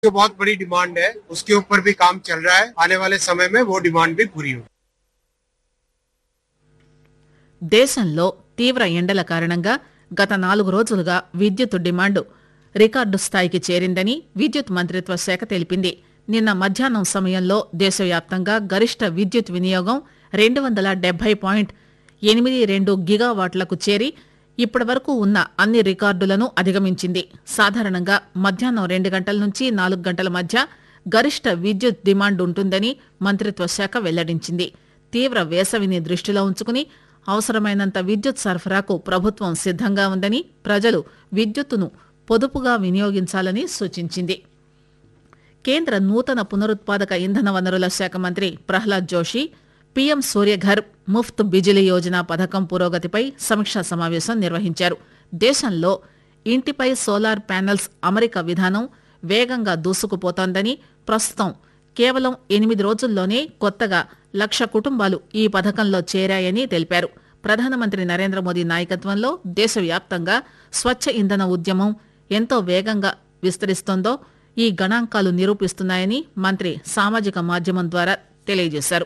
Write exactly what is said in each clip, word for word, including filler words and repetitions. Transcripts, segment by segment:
जो बहुत बड़ी डिमांड है उसके ऊपर भी काम चल रहा है। आने वाले समय में वो डिमांड भी पूरी होगी। దేశంలో తీవ్ర ఎండల కారణంగా గత నాలుగు రోజులుగా విద్యుత్ డిమాండ్ రికార్డు స్థాయికి చేరిందని విద్యుత్ మంత్రిత్వ శాఖ తెలిపింది. నిన్న మధ్యాహ్నం సమయంలో దేశవ్యాప్తంగా గరిష్ట విద్యుత్ వినియోగం రెండు వందల డెబ్బై పాయింట్ ఎనిమిది రెండు గిగావాట్లకు చేరి ఇప్పటి వరకు ఉన్న అన్ని రికార్డులను అధిగమించింది. సాధారణంగా మధ్యాహ్నం రెండు గంటల నుంచి నాలుగు గంటల మధ్య గరిష్ట విద్యుత్ డిమాండ్ ఉంటుందని మంత్రిత్వ శాఖ వెల్లడించింది. తీవ్ర వేసవిని దృష్టిలో ఉంచుకుని అవసరమైనంత విద్యుత్ సరఫరాకు ప్రభుత్వం సిద్దంగా ఉందని, ప్రజలు విద్యుత్తును పొదుపుగా వినియోగించాలని సూచించింది. కేంద్ర నూతన పునరుత్పాదక ఇంధన వనరుల శాఖ మంత్రి ప్రహ్లాద్ జోషి పీఎం సూర్యఘర్ ముఫ్త్ బిజిలీ యోజన పథకం పురోగతిపై సమీక్షా సమావేశం నిర్వహించారు. దేశంలో ఇంటిపై సోలార్ ప్యానెల్స్ అమరిక విధానం వేగంగా దూసుకుపోతోందని, ప్రస్తుతం కేవలం ఎనిమిది రోజుల్లోనే కొత్తగా లక్ష కుటుంబాలు ఈ పథకంలో చేరాయని తెలిపారు. ప్రధానమంత్రి నరేంద్ర మోదీ నాయకత్వంలో దేశవ్యాప్తంగా స్వచ్ఛ ఇంధన ఉద్యమం ఎంతో వేగంగా విస్తరిస్తోందో ఈ గణాంకాలు నిరూపిస్తున్నాయని మంత్రి సామాజిక మాధ్యమం ద్వారా తెలియజేశారు.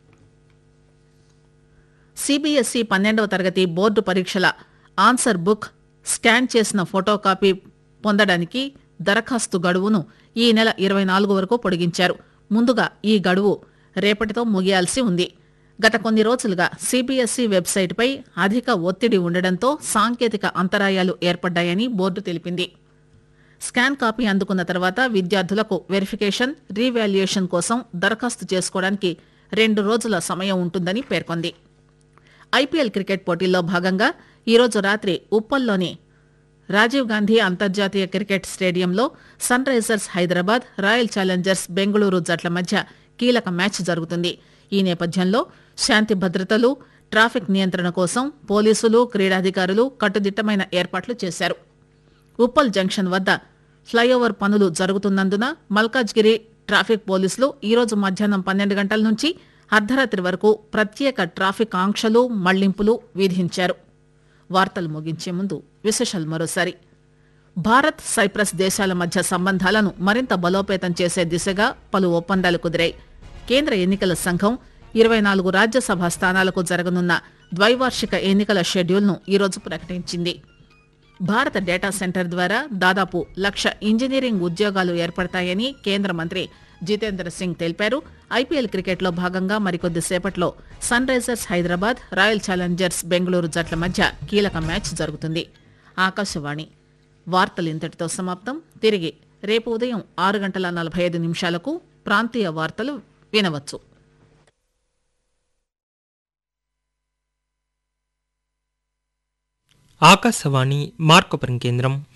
సీబీఎస్ఈ పన్నెండవ తరగతి బోర్డు పరీక్షల ఆన్సర్ బుక్ స్కాన్ చేసిన ఫోటో కాపీ పొందడానికి దరఖాస్తు గడువును ఈ నెల ఇరవై నాలుగు వరకు పొడిగించారు. ముందుగా ఈ గడువు రేపటితో ముగియాల్సి ఉంది. గత కొన్ని రోజులుగా సీబీఎస్ఈ వెబ్సైట్పై అధిక ఒత్తిడి ఉండడంతో సాంకేతిక అంతరాయాలు ఏర్పడ్డాయని బోర్డు తెలిపింది. స్కాన్ కాపీ అందుకున్న తర్వాత విద్యార్థులకు వెరిఫికేషన్, రీవాల్యుయేషన్ కోసం దరఖాస్తు చేసుకోవడానికి రెండు రోజుల సమయం ఉంటుందని పేర్కొంది. ఐపీఎల్ క్రికెట్ పోటీల్లో భాగంగా ఈరోజు రాత్రి ఉప్పల్లోని రాజీవ్ గాంధీ అంతర్జాతీయ క్రికెట్ స్టేడియంలో sun Risers Hyderabad, royal Challengers Bengaluru జట్ల మధ్య కీలక మ్యాచ్ జరుగుతుంది. ఈ నేపథ్యంలో శాంతి భద్రతలు, ట్రాఫిక్ నియంత్రణ కోసం పోలీసులు, క్రీడాధికారులు కట్టుదిట్టమైన ఏర్పాట్లు చేశారు. ఉప్పల్ జంక్షన్ వద్ద ఫ్లైఓవర్ పనులు జరుగుతున్నందున మల్కాజ్గిరి ట్రాఫిక్ పోలీసులు ఈరోజు మధ్యాహ్నం పన్నెండు గంటల నుంచి అర్ధరాత్రి వరకు ప్రత్యేక ట్రాఫిక్ ఆంక్షలు, మళ్లింపులు విధించారు. వార్తలు ముగించే ముందు విశేషాలు మరోసారి. భారత్ సైప్రస్ దేశాల మధ్య సంబంధాలను మరింత బలోపేతం చేసే దిశగా పలు ఒప్పందాలు కుదిరాయి. కేంద్ర ఎన్నికల సంఘం ఇరవై నాలుగు రాజ్యసభ స్థానాలకు జరగనున్న ద్వైవార్షిక ఎన్నికల షెడ్యూల్ను ఈరోజు ప్రకటించింది. భారత డేటా సెంటర్ ద్వారా దాదాపు లక్ష ఇంజనీరింగ్ ఉద్యోగాలు ఏర్పడతాయని కేంద్ర మంత్రి జితేంద్ర సింగ్ తెలిపారు. ఐపీఎల్ క్రికెట్లో భాగంగా మరికొద్ది సేపట్లో sun Risers Hyderabad, royal Challengers Bengaluru జట్ల మధ్య కీలక మ్యాచ్ జరుగుతుంది. ఆకాశవాణి వార్తలు ఇంతటితో సమాప్తం. తిరిగి రేపు ఉదయం ఆరు గంటల నలభై ఐదు నిమిషాలకు ప్రాంతీయ వార్తలు వినవచ్చు. ఆకాశవాణి మార్కపురం కేంద్రం